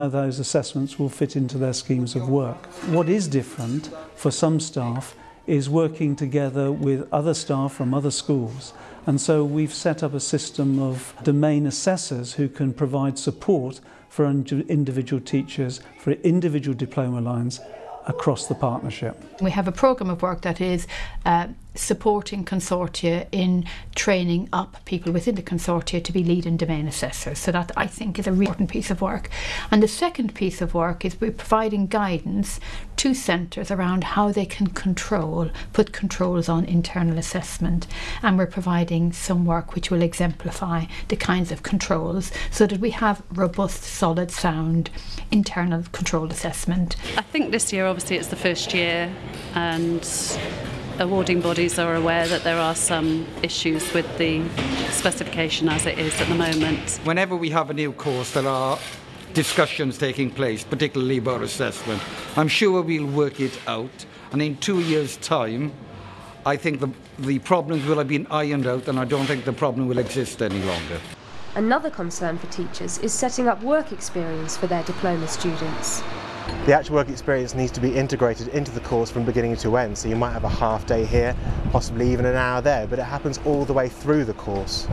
Those assessments will fit into their schemes of work. What is different for some staff is working together with other staff from other schools, and so we've set up a system of domain assessors who can provide support for individual teachers, for individual diploma lines across the partnership. We have a programme of work that is supporting consortia in training up people within the consortia to be lead and domain assessors. So that, I think, is a really important piece of work. And the second piece of work is we're providing guidance to centres around how they can put controls on internal assessment, and we're providing some work which will exemplify the kinds of controls so that we have robust, solid, sound internal control assessment. I think this year obviously it's the first year and awarding bodies are aware that there are some issues with the specification as it is at the moment. Whenever we have a new course, there are discussions taking place, particularly about assessment. I'm sure we'll work it out, and in 2 years' time, I think the problems will have been ironed out, and I don't think the problem will exist any longer. Another concern for teachers is setting up work experience for their diploma students. The actual work experience needs to be integrated into the course from beginning to end, so you might have a half day here, possibly even an hour there, but it happens all the way through the course.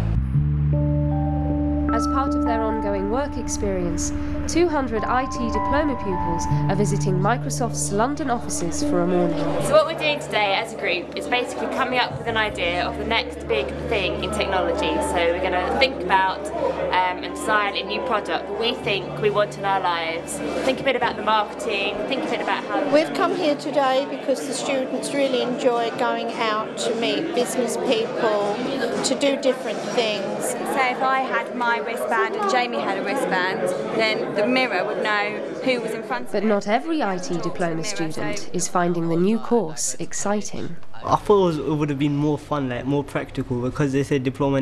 As part of their ongoing work experience, 200 IT diploma pupils are visiting Microsoft's London offices for a morning. So what we're doing today as a group is basically coming up with an idea of the next big thing in technology. So we're going to think about and design a new product that we think we want in our lives. Think a bit about the marketing, think a bit about how... We've come here today because the students really enjoy going out to meet business people, to do different things. So if I had my wristband and Jamie had a wristband, then the mirror would know who was in front of But me. not every IT diploma student is finding the new course exciting. I thought it would have been more fun, like more practical, because they said diploma in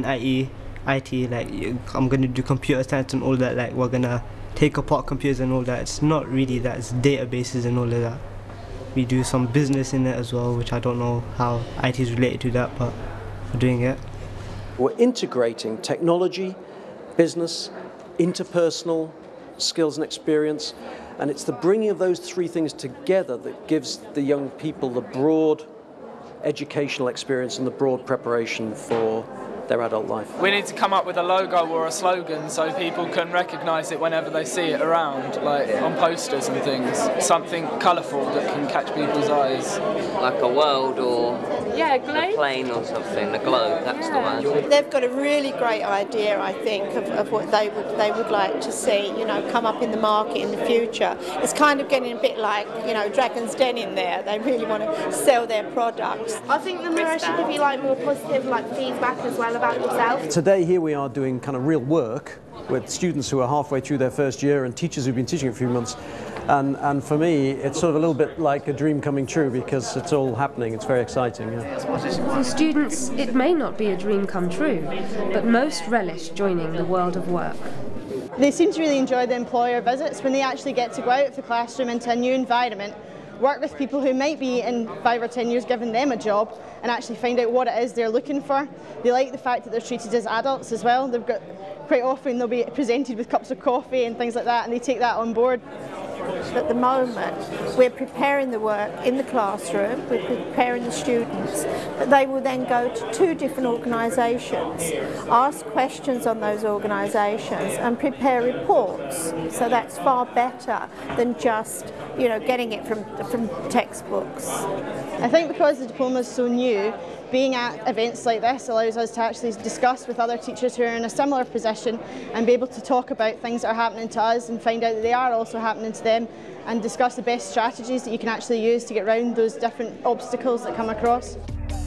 IT, like I'm going to do computer science and all that, like we're going to take apart computers and all that. It's not really that, it's databases and all of that. We do some business in it as well, which I don't know how IT is related to that, but we're doing it. We're integrating technology, business, interpersonal skills and experience, and it's the bringing of those three things together that gives the young people the broad educational experience and the broad preparation for their adult life. We need to come up with a logo or a slogan so people can recognise it whenever they see it around, like on posters and things. Something colourful that can catch people's eyes. Like a world or a globe. A plane or something, a globe, that's the one. They've got a really great idea, I think, of what they would like to see, come up in the market in the future. It's kind of getting a bit like, Dragon's Den in there. They really want to sell their products. I think the mirror should give you more positive feedback as well about yourself. Today here we are doing kind of real work with students who are halfway through their first year and teachers who've been teaching a few months. And for me, it's sort of a little bit like a dream coming true because it's all happening. It's very exciting. Yeah. For students, it may not be a dream come true, but most relish joining the world of work. They seem to really enjoy the employer visits when they actually get to go out of the classroom into a new environment, work with people who might be in 5 or 10 years giving them a job and actually find out what it is they're looking for. They like the fact that they're treated as adults as well. They've got, quite often they'll be presented with cups of coffee and things like that, and they take that on board. At the moment, we're preparing the work in the classroom, we're preparing the students, but they will then go to 2 different organisations, ask questions on those organisations and prepare reports. So that's far better than just, getting it from textbooks. I think because the diploma is so new, being at events like this allows us to actually discuss with other teachers who are in a similar position and be able to talk about things that are happening to us and find out that they are also happening to them and discuss the best strategies that you can actually use to get around those different obstacles that come across.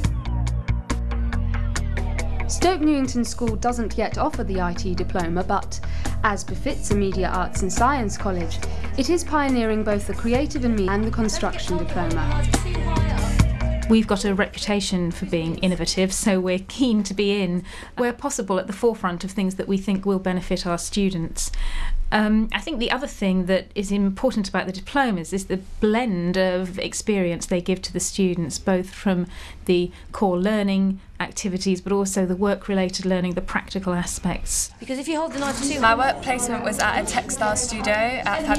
Stoke Newington School doesn't yet offer the IT diploma, but, as befits a media arts and science college, it is pioneering both the creative and media and the construction diploma. We've got a reputation for being innovative, so we're keen to be where possible, at the forefront of things that we think will benefit our students. I think the other thing that is important about the diplomas is the blend of experience they give to the students, both from the core learning activities but also the work-related learning, the practical aspects. Because if you hold the knife too... My work placement was at a textile studio at